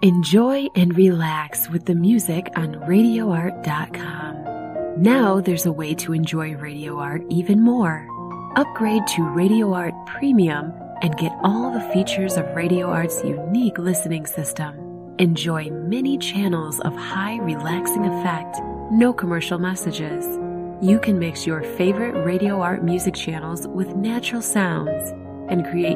Enjoy and relax with the music on RadioArt.com. Now there's a way to enjoy Radio Art even more. Upgrade to Radio Art Premium and get all the features of Radio Art's unique listening system. Enjoy many channels of high relaxing effect, no commercial messages. You can mix your favorite Radio Art music channels with natural sounds and create